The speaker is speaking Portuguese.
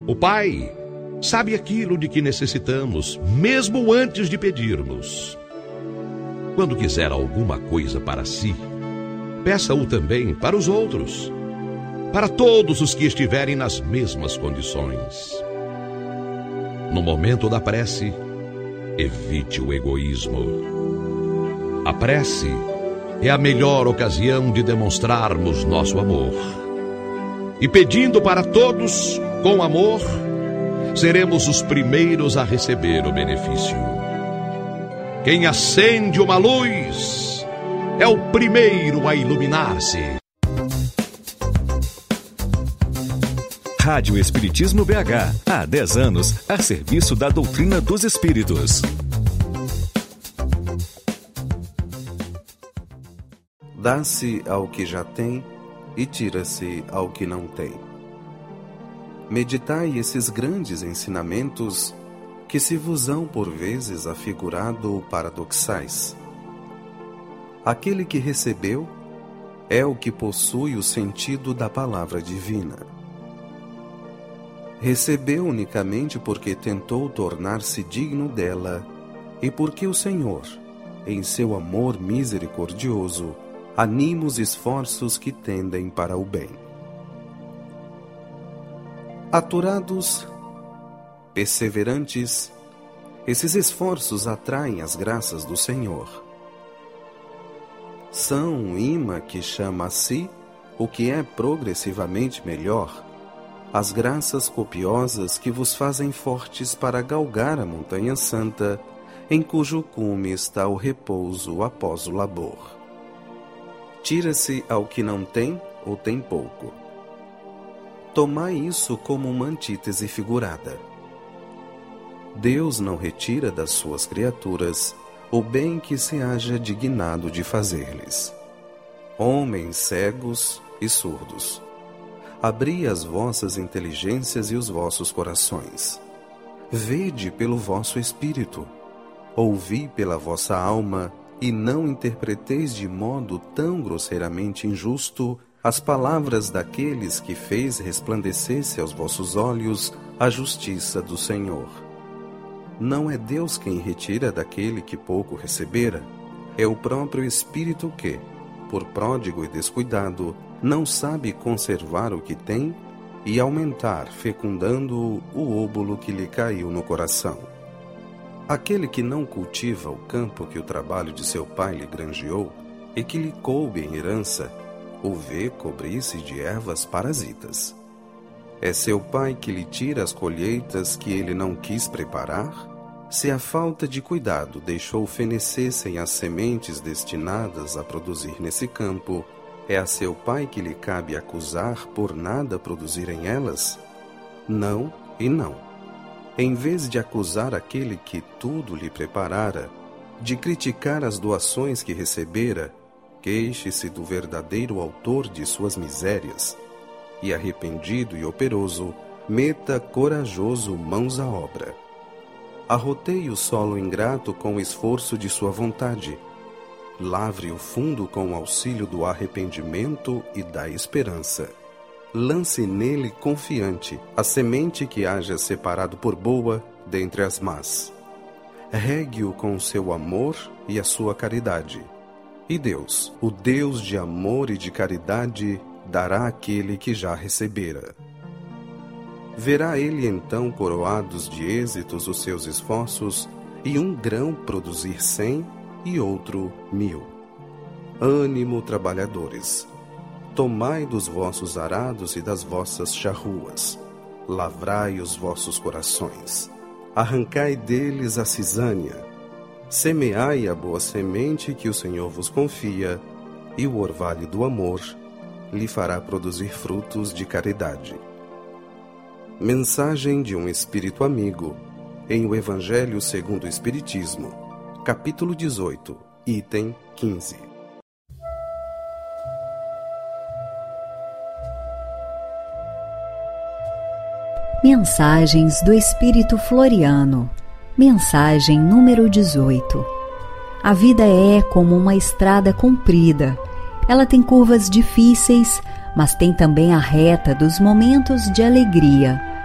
O Pai sabe aquilo de que necessitamos, mesmo antes de pedirmos. Quando quiser alguma coisa para si, peça-o também para os outros, para todos os que estiverem nas mesmas condições. No momento da prece, evite o egoísmo. A prece é a melhor ocasião de demonstrarmos nosso amor. E pedindo para todos com amor, seremos os primeiros a receber o benefício. Quem acende uma luz é o primeiro a iluminar-se. Rádio Espiritismo BH, há 10 anos, a serviço da doutrina dos espíritos. Dá-se ao que já tem e tira-se ao que não tem. Meditai esses grandes ensinamentos que se vos hão por vezes afigurado paradoxais. Aquele que recebeu é o que possui o sentido da palavra divina. Recebeu unicamente porque tentou tornar-se digno dela e porque o Senhor, em seu amor misericordioso, anima os esforços que tendem para o bem. Aturados, perseverantes, esses esforços atraem as graças do Senhor. São um imã que chama a si o que é progressivamente melhor, as graças copiosas que vos fazem fortes para galgar a montanha santa, em cujo cume está o repouso após o labor. Tira-se ao que não tem ou tem pouco. Tomai isso como uma antítese figurada. Deus não retira das suas criaturas o bem que se haja dignado de fazer-lhes. Homens cegos e surdos, abri as vossas inteligências e os vossos corações. Vede pelo vosso espírito, ouvi pela vossa alma, e não interpreteis de modo tão grosseiramente injusto as palavras daqueles que fez resplandecesse aos vossos olhos a justiça do Senhor. Não é Deus quem retira daquele que pouco recebera, é o próprio Espírito que, por pródigo e descuidado, não sabe conservar o que tem e aumentar, fecundando o óbolo que lhe caiu no coração. Aquele que não cultiva o campo que o trabalho de seu pai lhe granjeou e que lhe coube em herança, o vê cobrir-se de ervas parasitas. É seu pai que lhe tira as colheitas que ele não quis preparar? Se a falta de cuidado deixou fenecessem as sementes destinadas a produzir nesse campo, é a seu pai que lhe cabe acusar por nada produzirem elas? Não e não. Em vez de acusar aquele que tudo lhe preparara, de criticar as doações que recebera, queixe-se do verdadeiro autor de suas misérias, e arrependido e operoso, meta corajoso mãos à obra. Arroteie o solo ingrato com o esforço de sua vontade, lavre o fundo com o auxílio do arrependimento e da esperança. Lance nele confiante a semente que haja separado por boa dentre as más. Regue-o com o seu amor e a sua caridade. E Deus, o Deus de amor e de caridade, dará àquele que já recebera. Verá ele então coroados de êxitos os seus esforços, e um grão produzir 100 e outro 1000. Ânimo, trabalhadores! Tomai dos vossos arados e das vossas charruas, lavrai os vossos corações, arrancai deles a cisânia, semeai a boa semente que o Senhor vos confia, e o orvalho do amor lhe fará produzir frutos de caridade. Mensagem de um Espírito Amigo, em o Evangelho segundo o Espiritismo, capítulo 18, item 15. Mensagens do Espírito Floriano. Mensagem número 18. A vida é como uma estrada comprida. Ela tem curvas difíceis, mas tem também a reta dos momentos de alegria,